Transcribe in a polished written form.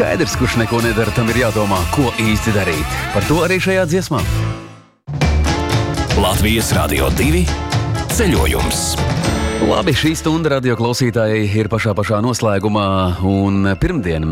Skaidrs, kurš neko nedara, tam ir jādomā, ko īsti darīt. Par to arī šajā dziesmā. Latvijas Radio 2 ceļojums. Labi, šī stunda radio klausītāji ir pašā noslēgumā, un pirmdien